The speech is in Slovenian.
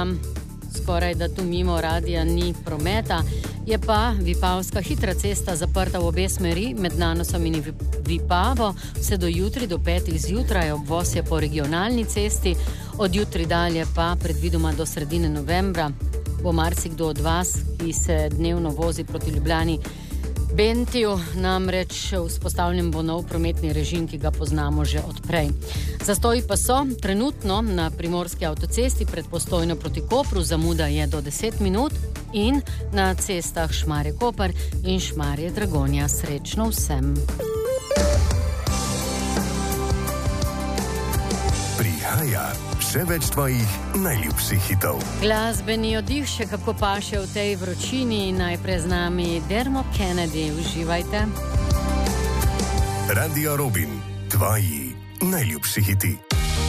nam skoraj da tu mimo radija ni prometa, je pa Vipavska hitra cesta zaprta v obe smeri med Nanosom in Vipavo, vse do jutri do 5 zjutraj, obvoz je po regionalni cesti, od jutri dalje pa predvidoma do sredine novembra bo marsikdo od vas, ki se dnevno vozi proti Ljubljani, Bentiju, namreč vzpostavljen bo nov prometni režim, ki ga poznamo že odprej. Zastoji pa so trenutno na primorski avtocesti pred Postojno proti Kopru, zamuda je do 10 minut in na cestah Šmarje-Koper in Šmarje-Dragonja. Srečno vsem! Prihaja še več tvojih najljubših hitov. Glasbeni oddih še kako paše v tej vročini. Najprej z nami Dermot Kennedy. Uživajte. Radio Robin, tvoji najljubši hiti.